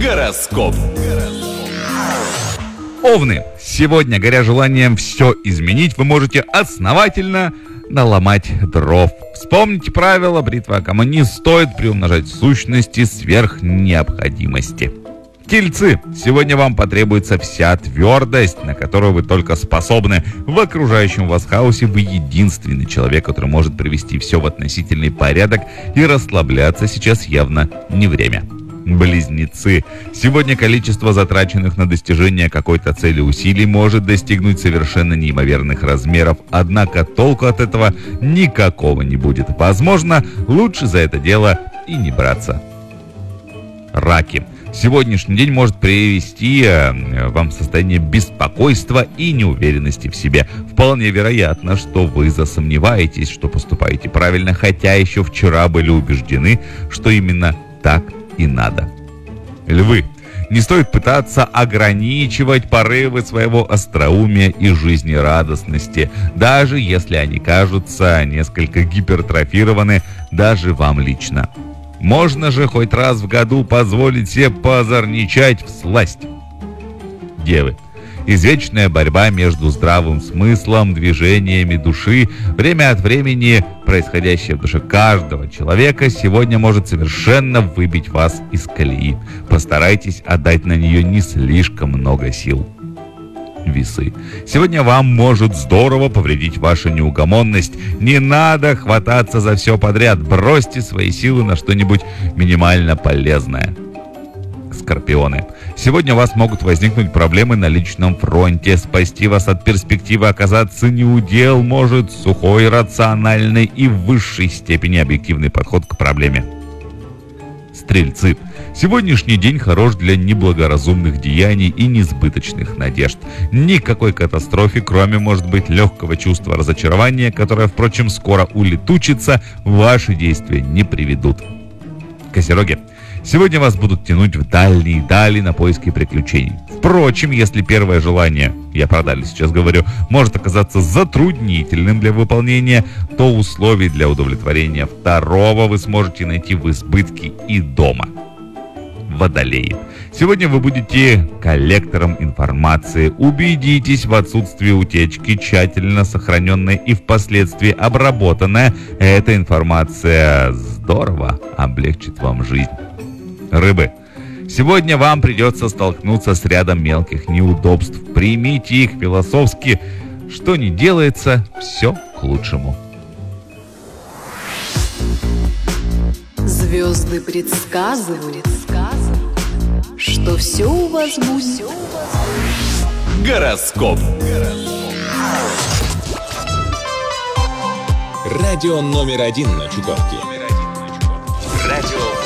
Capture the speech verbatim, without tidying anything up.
Гороскоп. Овны. Сегодня, горя желанием все изменить, вы можете основательно наломать дров. Вспомните правило, бритва кому не стоит приумножать сущности сверх необходимости. Тельцы. Сегодня вам потребуется вся твердость, на которую вы только способны. В окружающем вас хаосе вы единственный человек, который может привести все в относительный порядок, и расслабляться сейчас явно не время. Близнецы. Сегодня количество затраченных на достижение какой-то цели усилий может достигнуть совершенно неимоверных размеров, однако толку от этого никакого не будет. Возможно, лучше за это дело и не браться. Раки. Сегодняшний день может привести э, вам в состояние беспокойства и неуверенности в себе. Вполне вероятно, что вы засомневаетесь, что поступаете правильно, хотя еще вчера были убеждены, что именно так и надо. Львы. Не стоит пытаться ограничивать порывы своего остроумия и жизнерадостности, даже если они кажутся несколько гипертрофированы даже вам лично. Можно же хоть раз в году позволить себе позорничать всласть. Девы. Извечная борьба между здравым смыслом, движениями души, время от времени происходящее в душе каждого человека сегодня может совершенно выбить вас из колеи. Постарайтесь отдать на нее не слишком много сил. Весы. Сегодня вам может здорово повредить ваша неугомонность. Не надо хвататься за все подряд. Бросьте свои силы на что-нибудь минимально полезное. Скорпионы. Сегодня у вас могут возникнуть проблемы на личном фронте. Спасти вас от перспективы оказаться неудел может сухой, рациональный и в высшей степени объективный подход к проблеме. Стрельцы. Сегодняшний день хорош для неблагоразумных деяний и несбыточных надежд. Никакой катастрофе, кроме, может быть, легкого чувства разочарования, которое, впрочем, скоро улетучится, ваши действия не приведут. Козероги. Сегодня вас будут тянуть в дальние дали на поиски приключений. Впрочем, если первое желание, я про дали сейчас говорю, может оказаться затруднительным для выполнения, то условий для удовлетворения второго вы сможете найти в избытке и дома. Водолеи. Сегодня вы будете коллектором информации. Убедитесь в отсутствии утечки, тщательно сохраненная и впоследствии обработанная. Эта информация здорово облегчит вам жизнь. Рыбы. Сегодня вам придется столкнуться с рядом мелких неудобств. Примите их философски. Что ни делается, все к лучшему. Звезды предсказывают, что все у вас будет. Гороскоп. Радио номер один на Чукотке. Радио